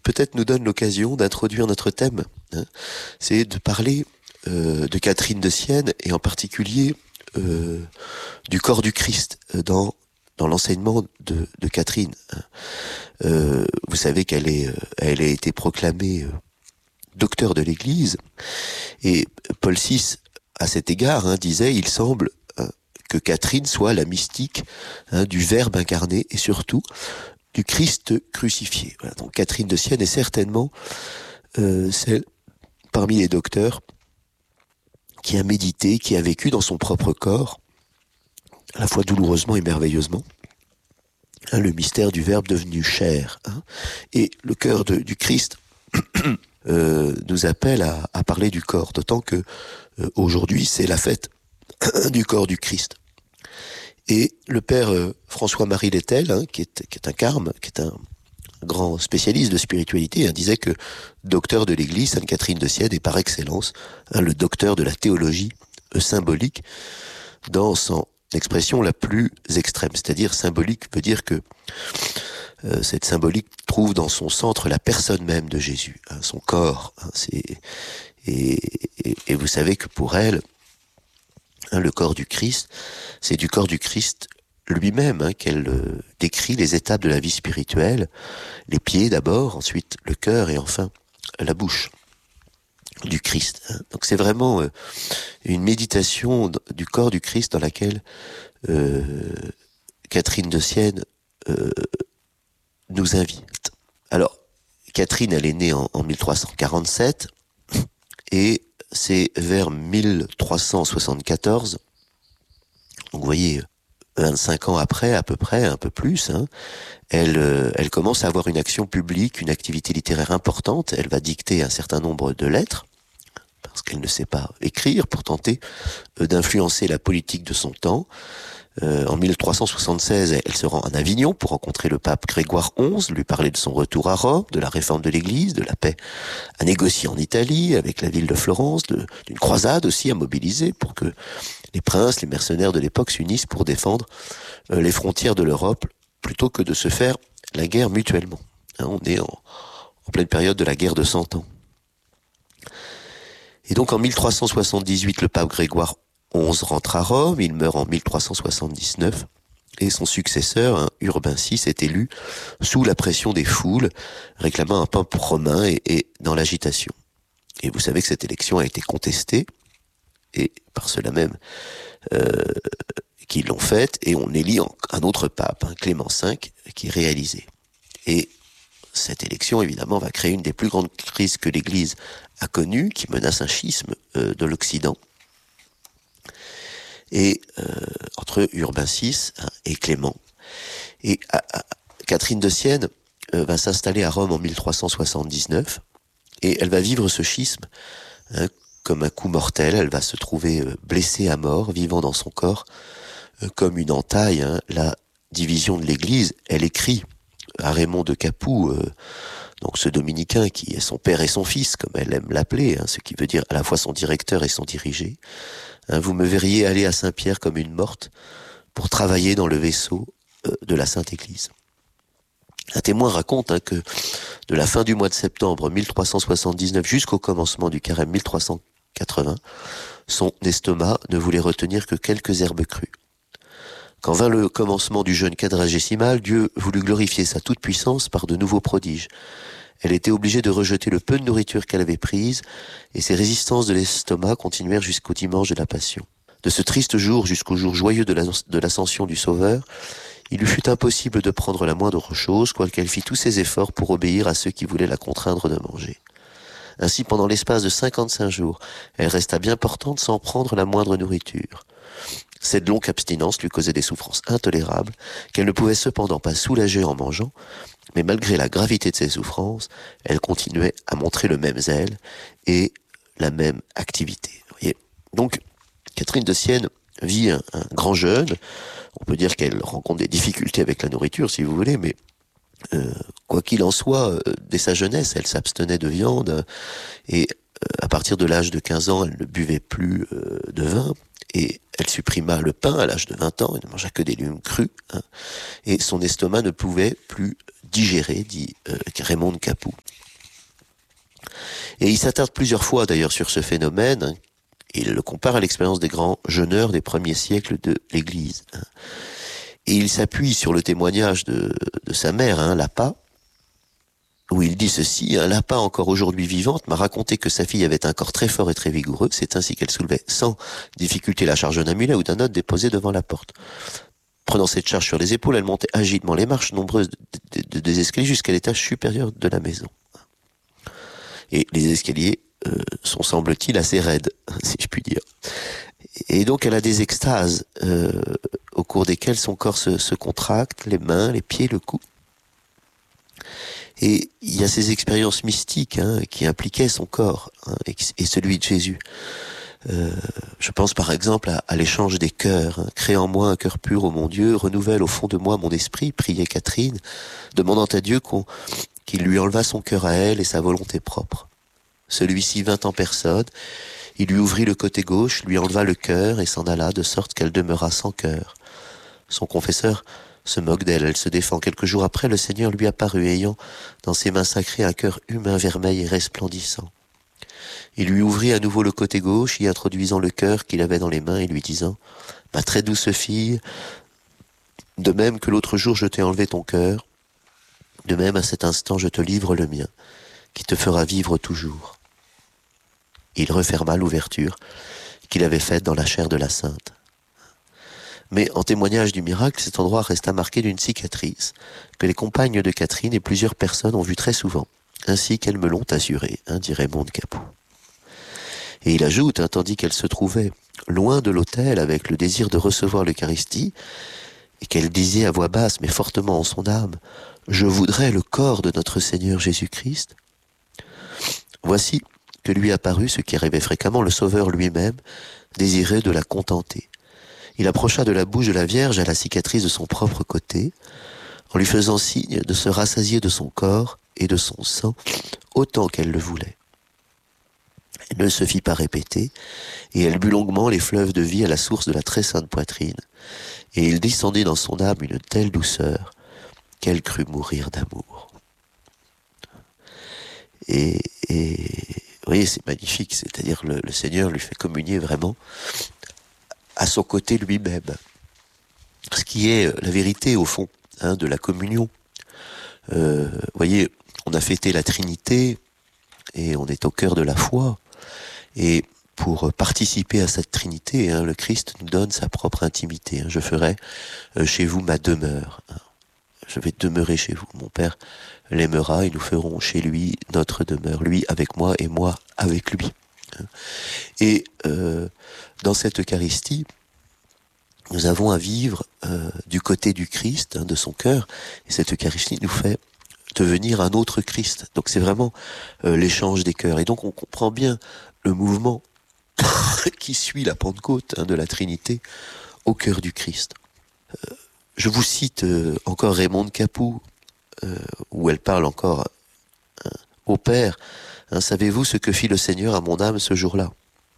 peut-être nous donne l'occasion d'introduire notre thème. C'est de parler de Catherine de Sienne et en particulier du corps du Christ dans l'enseignement de Catherine. Vous savez elle a été proclamée docteur de l'Église, et Paul VI, à cet égard, disait, il semble que Catherine soit la mystique du Verbe incarné et surtout du Christ crucifié. Voilà, donc Catherine de Sienne est certainement celle parmi les docteurs qui a médité, qui a vécu dans son propre corps, à la fois douloureusement et merveilleusement, le mystère du Verbe devenu chair. Et le cœur du Christ nous appelle à parler du corps, d'autant que aujourd'hui c'est la fête du corps du Christ. Et le père François-Marie Lettel, qui est un carme, qui est un grand spécialiste de spiritualité, disait que docteur de l'Église, Sainte Catherine de Sienne est par excellence le docteur de la théologie symbolique dans son expression la plus extrême. C'est-à-dire symbolique veut dire que cette symbolique trouve dans son centre la personne même de Jésus, son corps. Et vous savez que pour elle, le corps du Christ, c'est du corps du Christ lui-même qu'elle décrit les étapes de la vie spirituelle, les pieds d'abord, ensuite le cœur et enfin la bouche du Christ. Donc c'est vraiment une méditation du corps du Christ dans laquelle Catherine de Sienne nous invite. Alors, Catherine, elle est née en 1347 et c'est vers 1374, donc vous voyez, 25 ans après, à peu près, un peu plus, elle commence à avoir une action publique, une activité littéraire importante. Elle va dicter un certain nombre de lettres, parce qu'elle ne sait pas écrire, pour tenter d'influencer la politique de son temps. En 1376, elle se rend en Avignon pour rencontrer le pape Grégoire XI, lui parler de son retour à Rome, de la réforme de l'Église, de la paix à négocier en Italie, avec la ville de Florence, d'une croisade aussi à mobiliser pour que les princes, les mercenaires de l'époque s'unissent pour défendre les frontières de l'Europe, plutôt que de se faire la guerre mutuellement. On est en pleine période de la guerre de 100 ans. Et donc en 1378, le pape Grégoire XI rentre à Rome, il meurt en 1379, et son successeur, Urbain VI, est élu sous la pression des foules, réclamant un pape romain et dans l'agitation. Et vous savez que cette élection a été contestée, et par cela même qui l'ont faite, et on élit un autre pape, Clément V, qui est réalisé. Et cette élection, évidemment, va créer une des plus grandes crises que l'Église a connues, qui menace un schisme de l'Occident. Et entre Urbain VI et Clément. Et Catherine de Sienne va s'installer à Rome en 1379, et elle va vivre ce schisme comme un coup mortel. Elle va se trouver blessée à mort, vivant dans son corps comme une entaille, la division de l'Église. Elle écrit à Raymond de Capoue, donc ce dominicain qui est son père et son fils, comme elle aime l'appeler, ce qui veut dire à la fois son directeur et son dirigé. Vous me verriez aller à Saint-Pierre comme une morte pour travailler dans le vaisseau de la Sainte Église. Un témoin raconte que de la fin du mois de septembre 1379 jusqu'au commencement du carême 1380, son estomac ne voulait retenir que quelques herbes crues. Quand vint le commencement du jeûne quadragésimal, Dieu voulut glorifier sa toute-puissance par de nouveaux prodiges. Elle était obligée de rejeter le peu de nourriture qu'elle avait prise, et ses résistances de l'estomac continuèrent jusqu'au dimanche de la Passion. De ce triste jour jusqu'au jour joyeux de l'ascension du Sauveur, il lui fut impossible de prendre la moindre chose, quoiqu'elle fît tous ses efforts pour obéir à ceux qui voulaient la contraindre de manger. Ainsi, pendant l'espace de 55 jours, elle resta bien portante sans prendre la moindre nourriture. Cette longue abstinence lui causait des souffrances intolérables, qu'elle ne pouvait cependant pas soulager en mangeant, mais malgré la gravité de ses souffrances, elle continuait à montrer le même zèle et la même activité. Vous voyez. Donc, Catherine de Sienne vit un grand jeûne. On peut dire qu'elle rencontre des difficultés avec la nourriture, si vous voulez, mais quoi qu'il en soit, dès sa jeunesse, elle s'abstenait de viande, et à partir de l'âge de 15 ans, elle ne buvait plus de vin, et elle supprima le pain à l'âge de 20 ans, elle ne mangea que des légumes crus, et son estomac ne pouvait plus digérer, dit Raymond de Capoue. Et il s'attarde plusieurs fois d'ailleurs sur ce phénomène, hein. Il le compare à l'expérience des grands jeûneurs des premiers siècles de l'Église. Hein. Et il s'appuie sur le témoignage de sa mère, hein, Lapa, où il dit ceci: un Lapa encore aujourd'hui vivante m'a raconté que sa fille avait un corps très fort et très vigoureux. C'est ainsi qu'elle soulevait sans difficulté la charge d'un amulet ou d'un autre déposé devant la porte. Prenant cette charge sur les épaules, elle montait agilement les marches nombreuses des escaliers jusqu'à l'étage supérieur de la maison. Et les escaliers sont, semble-t-il, assez raides, si je puis dire. Et donc elle a des extases au cours desquelles son corps se contracte, les mains, les pieds, le cou. Et il y a ces expériences mystiques, hein, qui impliquaient son corps, hein, et celui de Jésus. Je pense par exemple à l'échange des cœurs. Hein. Crée en moi un cœur pur, ô mon Dieu, renouvelle au fond de moi mon esprit, priait Catherine, demandant à Dieu qu'il lui enlevât son cœur à elle et sa volonté propre. Celui-ci vint en personne, il lui ouvrit le côté gauche, lui enleva le cœur et s'en alla, de sorte qu'elle demeura sans cœur. Son confesseur se moque d'elle, elle se défend. Quelques jours après, le Seigneur lui apparut, ayant dans ses mains sacrées un cœur humain vermeil et resplendissant. Il lui ouvrit à nouveau le côté gauche, y introduisant le cœur qu'il avait dans les mains et lui disant: « Ma très douce fille, de même que l'autre jour je t'ai enlevé ton cœur, de même à cet instant je te livre le mien, qui te fera vivre toujours. » Il referma l'ouverture qu'il avait faite dans la chair de la sainte. Mais en témoignage du miracle, cet endroit resta marqué d'une cicatrice que les compagnes de Catherine et plusieurs personnes ont vue très souvent, ainsi qu'elles me l'ont assuré, hein, dit Raymond de Capoue. Et il ajoute, hein, tandis qu'elle se trouvait loin de l'autel avec le désir de recevoir l'Eucharistie, et qu'elle disait à voix basse mais fortement en son âme: « Je voudrais le corps de notre Seigneur Jésus-Christ », voici que lui apparut ce qui arrivait fréquemment, le Sauveur lui-même, désireux de la contenter. Il approcha de la bouche de la Vierge à la cicatrice de son propre côté, en lui faisant signe de se rassasier de son corps et de son sang autant qu'elle le voulait. Elle ne se fit pas répéter, et elle but longuement les fleuves de vie à la source de la très sainte poitrine, et il descendit dans son âme une telle douceur qu'elle crut mourir d'amour. Et vous voyez, c'est magnifique, c'est-à-dire le Seigneur lui fait communier vraiment à son côté lui-même. Ce qui est la vérité, au fond, hein, de la communion. Vous voyez, on a fêté la Trinité, et on est au cœur de la foi. Et pour participer à cette Trinité, hein, le Christ nous donne sa propre intimité. Hein. Je ferai chez vous ma demeure. Hein. Je vais demeurer chez vous. Mon Père l'aimera et nous ferons chez lui notre demeure. Lui avec moi et moi avec lui. Hein. Et dans cette Eucharistie, nous avons à vivre du côté du Christ, hein, de son cœur. Et cette Eucharistie nous fait devenir un autre Christ. Donc c'est vraiment l'échange des cœurs. Et donc on comprend bien le mouvement qui suit la Pentecôte, hein, de la Trinité au cœur du Christ. Je vous cite encore Raymond de Capoue, où elle parle encore au Père. Hein, savez-vous ce que fit le Seigneur à mon âme ce jour-là?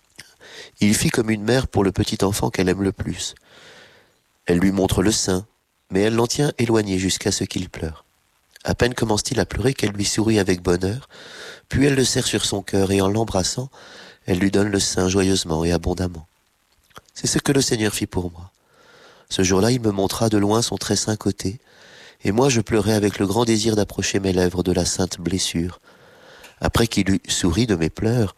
Il fit comme une mère pour le petit enfant qu'elle aime le plus. Elle lui montre le sein, mais elle l'en tient éloigné jusqu'à ce qu'il pleure. À peine commence-t-il à pleurer qu'elle lui sourit avec bonheur, puis elle le serre sur son cœur et en l'embrassant, elle lui donne le sein joyeusement et abondamment. C'est ce que le Seigneur fit pour moi. Ce jour-là, il me montra de loin son très saint côté, et moi je pleurais avec le grand désir d'approcher mes lèvres de la sainte blessure. Après qu'il eut souri de mes pleurs,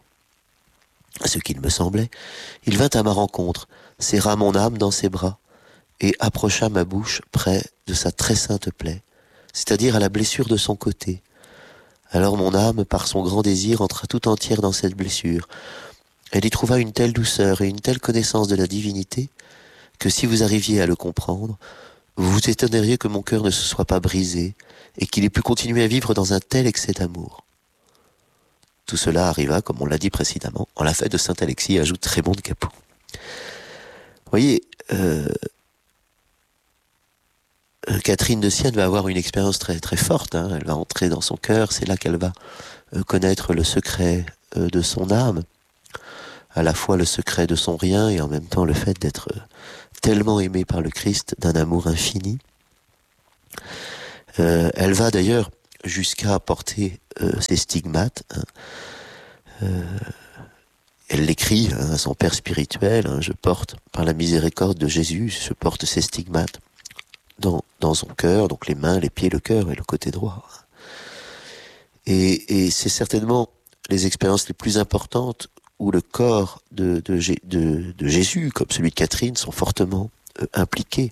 à ce qu'il me semblait, il vint à ma rencontre, serra mon âme dans ses bras, et approcha ma bouche près de sa très sainte plaie, c'est-à-dire à la blessure de son côté. Alors mon âme, par son grand désir, entra tout entière dans cette blessure. Elle y trouva une telle douceur et une telle connaissance de la divinité, que si vous arriviez à le comprendre, vous vous étonneriez que mon cœur ne se soit pas brisé, et qu'il ait pu continuer à vivre dans un tel excès d'amour. Tout cela arriva, comme on l'a dit précédemment, en la fête de Saint-Alexis, ajoute Raymond de Capoue. Vous voyez, Catherine de Sienne va avoir une expérience très très forte, hein. Elle va entrer dans son cœur, c'est là qu'elle va connaître le secret de son âme, à la fois le secret de son rien et en même temps le fait d'être tellement aimée par le Christ d'un amour infini. Elle va d'ailleurs jusqu'à porter ses stigmates. Elle l'écrit à son père spirituel, je porte, par la miséricorde de Jésus, je porte ses stigmates dans son cœur, donc les mains, les pieds, le cœur et le côté droit. Et c'est certainement les expériences les plus importantes où le corps de Jésus, comme celui de Catherine, sont fortement impliqués.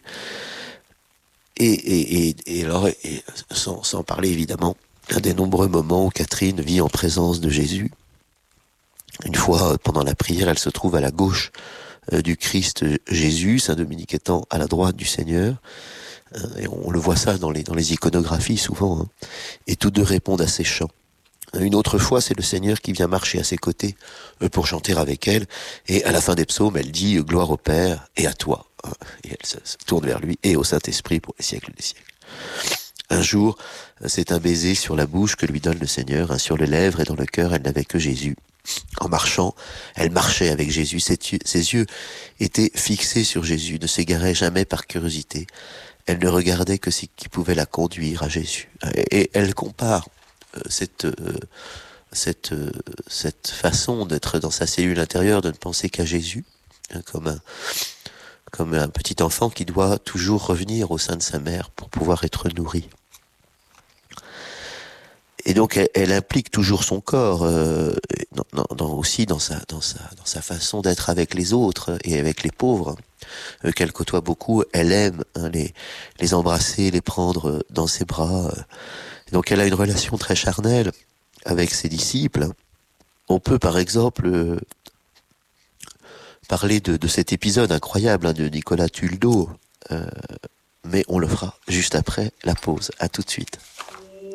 Et alors, sans parler évidemment des nombreux moments où Catherine vit en présence de Jésus. Une fois, pendant la prière, elle se trouve à la gauche du Christ Jésus, Saint Dominique étant à la droite du Seigneur. Et on le voit ça dans les iconographies souvent. Et tous deux répondent à ses chants. Une autre fois, c'est le Seigneur qui vient marcher à ses côtés pour chanter avec elle. Et à la fin des psaumes, elle dit « Gloire au Père et à toi ». Et elle se tourne vers lui et au Saint-Esprit pour les siècles des siècles. Un jour, c'est un baiser sur la bouche que lui donne le Seigneur, sur les lèvres et dans le cœur, elle n'avait que Jésus. En marchant, elle marchait avec Jésus. Ses yeux étaient fixés sur Jésus, ne s'égaraient jamais par curiosité. Elle ne regardait que ce qui pouvait la conduire à Jésus. Et elle compare cette façon d'être dans sa cellule intérieure, de ne penser qu'à Jésus, comme un petit enfant qui doit toujours revenir au sein de sa mère pour pouvoir être nourri. Et donc elle implique toujours son corps aussi dans sa façon d'être avec les autres et avec les pauvres qu'elle côtoie beaucoup. Elle aime les embrasser, les prendre dans ses bras. Donc elle a une relation très charnelle avec ses disciples. On peut par exemple parler de cet épisode incroyable de Nicolas Tuldo, mais on le fera juste après la pause. À tout de suite.